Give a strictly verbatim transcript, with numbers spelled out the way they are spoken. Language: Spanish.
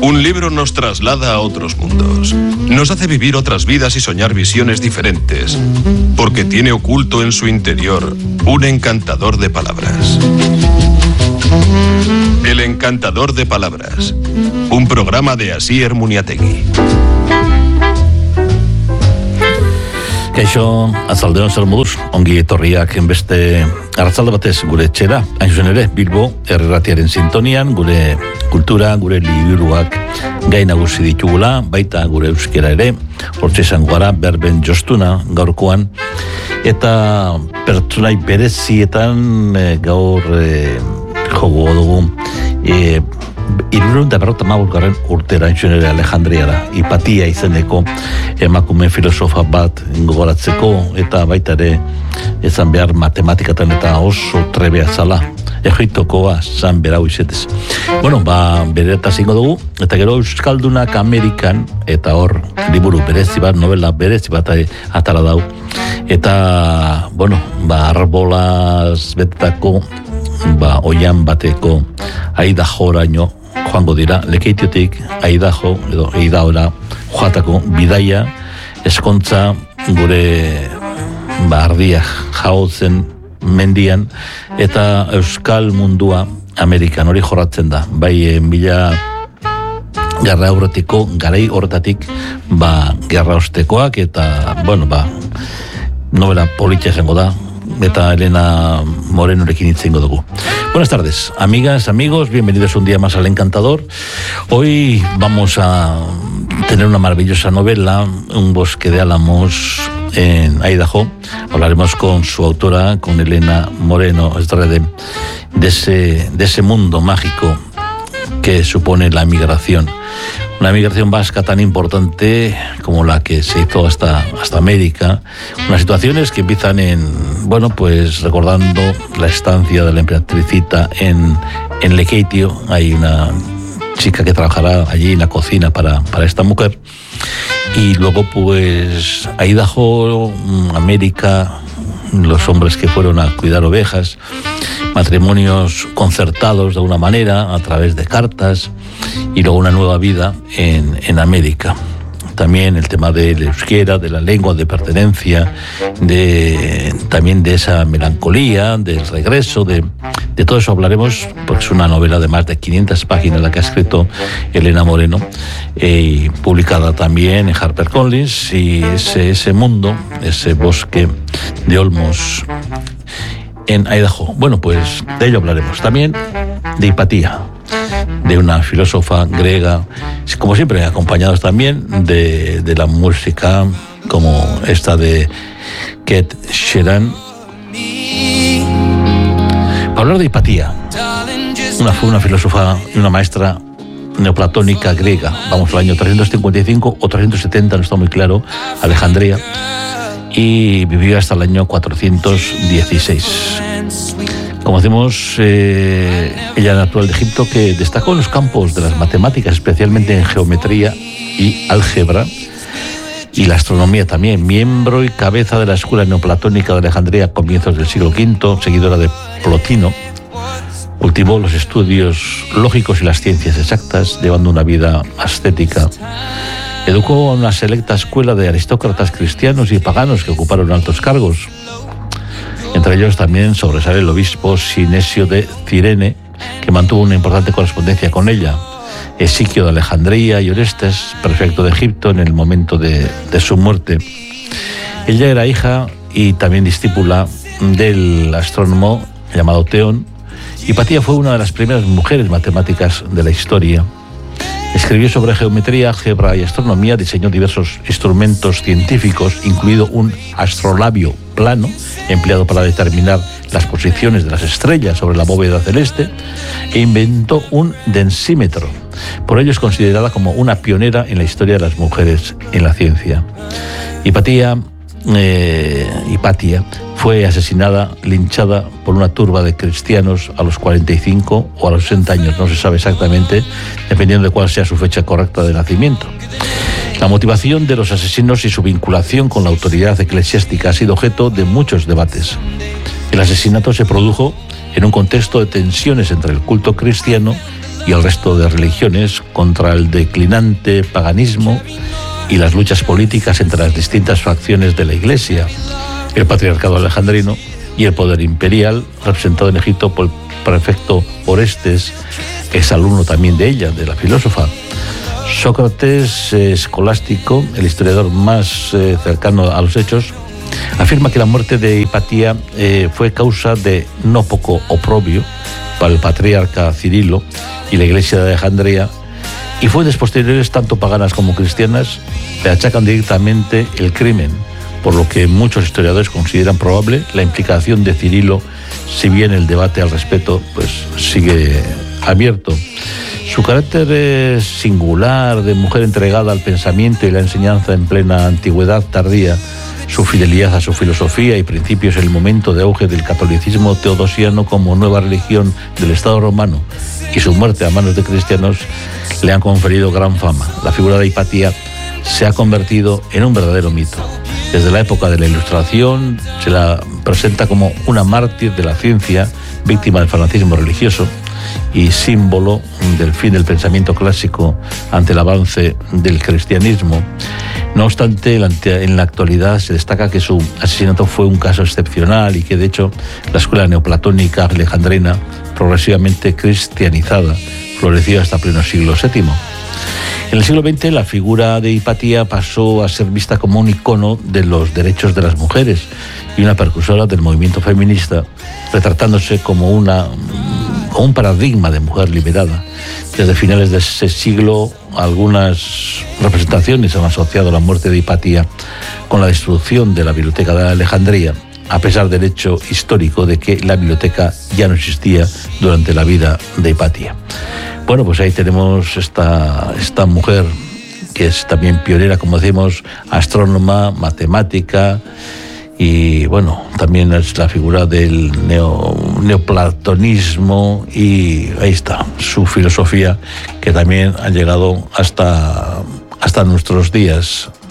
Un libro nos traslada a otros mundos, nos hace vivir otras vidas y soñar visiones diferentes, porque tiene oculto en su interior un encantador de palabras. El encantador de palabras, un programa de Asier Muniategui. Kaixo, azaldeon zer moduz, ongi etorriak beste arratzalde batez gure etxera. Hain zuzen ere, Bilbo, erratiaren sintonian, gure kultura, gure liburuak gai nagusi ditugula, baita gure euskera ere, hortxe izango gara, berben jostuna gaurkoan, eta pertsonai berezietan e, gaur e, jogo dugu, e, Hirurehun eta berrogeita hamabost urtera hain ere Alejandriara, Hipatia izeneko emakume filosofa bat gogoratzeko, eta baita ere ezan behar matematikatan eta oso trebea zala, Egiptokoa zan berau izetez. Bueno, ba, bereta zingo dugu, eta gero Euskaldunak Amerikan, eta hor liburu berezi bat, novela berezi bat atara dau, eta, bueno, ba, arbolaz betetako, ba, oian bateko Aidahoraino joango dira, Lekeitiotik Aidaho edo Aidahora joatako bidaia, eskontza gure ba, ardia jaotzen mendian, eta euskal mundua Amerikan hori jorratzen da, bai mila gerra aurretiko garai horretatik ba, gerra ostekoak, eta bueno, ba, novela politia izango da, eta Elena Morenorekin itzengo dugu. Buenas tardes, amigas, amigos, bienvenidos un día más al Encantador. Hoy vamos a tener una maravillosa novela, Un bosque de álamos en Idaho. Hablaremos con su autora, con Elena Moreno, de, de, ese, de ese mundo mágico que supone la migración. Una migración vasca tan importante como la que se hizo hasta, hasta América. Unas situaciones que empiezan en, bueno, pues recordando la estancia de la emperatricita en, en Lekeitio. Hay una chica que trabajará allí en la cocina para, para esta mujer. Y luego, pues, Idaho, América, los hombres que fueron a cuidar ovejas, matrimonios concertados de alguna manera a través de cartas, y luego una nueva vida en, en América. También el tema del euskera, de la lengua, de pertenencia, de, también de esa melancolía, del regreso, de, de todo eso hablaremos, porque es una novela de más de quinientas páginas la que ha escrito Elena Moreno, eh, publicada también en HarperCollins, y ese, ese mundo, ese bosque de olmos en Idaho. Bueno, pues de ello hablaremos. También de Hipatia, de una filósofa griega, como siempre acompañados también de, de la música como esta de Ed Sheeran. Para hablar de Hipatia, una, fue una filósofa y una maestra neoplatónica griega, vamos al año trescientos cincuenta y cinco o trescientos setenta, no está muy claro, Alejandría, y vivió hasta el año cuatrocientos dieciséis. Como decimos, eh, ella natural de Egipto, que destacó en los campos de las matemáticas, especialmente en geometría y álgebra, y la astronomía también, miembro y cabeza de la escuela neoplatónica de Alejandría a comienzos del siglo quinto, seguidora de Plotino. Cultivó los estudios lógicos y las ciencias exactas, llevando una vida ascética. Educó a una selecta escuela de aristócratas cristianos y paganos que ocuparon altos cargos. Entre ellos también sobresale el obispo Sinesio de Cirene, que mantuvo una importante correspondencia con ella, Esiquio de Alejandría y Orestes, prefecto de Egipto en el momento de, de su muerte. Ella era hija y también discípula del astrónomo llamado Teón. Hipatia fue una de las primeras mujeres matemáticas de la historia. Escribió sobre geometría, álgebra y astronomía, diseñó diversos instrumentos científicos, incluido un astrolabio plano, empleado para determinar las posiciones de las estrellas sobre la bóveda celeste, e inventó un densímetro. Por ello es considerada como una pionera en la historia de las mujeres en la ciencia. Hipatia, eh, Hipatia fue asesinada, linchada por una turba de cristianos a los cuarenta y cinco o a los sesenta años, no se sabe exactamente, dependiendo de cuál sea su fecha correcta de nacimiento. La motivación de los asesinos y su vinculación con la autoridad eclesiástica ha sido objeto de muchos debates. El asesinato se produjo en un contexto de tensiones entre el culto cristiano y el resto de religiones contra el declinante paganismo y las luchas políticas entre las distintas facciones de la Iglesia, el patriarcado alejandrino y el poder imperial, representado en Egipto por el prefecto Orestes, exalumno también de ella, de la filósofa. Sócrates, eh, escolástico, el historiador más eh, cercano a los hechos, afirma que la muerte de Hipatía eh, fue causa de no poco oprobio para el patriarca Cirilo y la Iglesia de Alejandría, y fuentes posteriores, tanto paganas como cristianas, le achacan directamente el crimen, por lo que muchos historiadores consideran probable la implicación de Cirilo, si bien el debate al respecto pues sigue abierto. Su carácter singular de mujer entregada al pensamiento y la enseñanza en plena antigüedad tardía, su fidelidad a su filosofía y principios en el momento de auge del catolicismo teodosiano como nueva religión del Estado romano y su muerte a manos de cristianos le han conferido gran fama. La figura de Hipatía se ha convertido en un verdadero mito. Desde la época de la Ilustración se la presenta como una mártir de la ciencia, víctima del fanatismo religioso y símbolo del fin del pensamiento clásico ante el avance del cristianismo. No obstante, en la actualidad se destaca que su asesinato fue un caso excepcional y que, de hecho, la escuela neoplatónica alejandrina, progresivamente cristianizada, floreció hasta pleno siglo séptimo. En el siglo veinte, la figura de Hipatía pasó a ser vista como un icono de los derechos de las mujeres y una precursora del movimiento feminista, retratándose como una como un paradigma de mujer liberada. Desde finales de ese siglo, algunas representaciones han asociado la muerte de Hipatía con la destrucción de la biblioteca de Alejandría, a pesar del hecho histórico de que la biblioteca ya no existía durante la vida de Hipatía. Bueno, pues ahí tenemos esta, esta mujer que es también pionera, como decimos, astrónoma, matemática, y bueno, también es la figura del neo, neoplatonismo, y ahí está su filosofía, que también ha llegado hasta, hasta nuestros días.